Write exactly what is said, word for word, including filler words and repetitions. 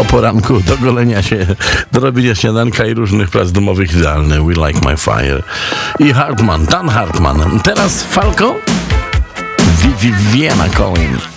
poranku do golenia się, do robienia śniadanka i różnych prac domowych idealny. We Like My Fire. I Hartman, Dan Hartman. Teraz Falco, Viviana Collins.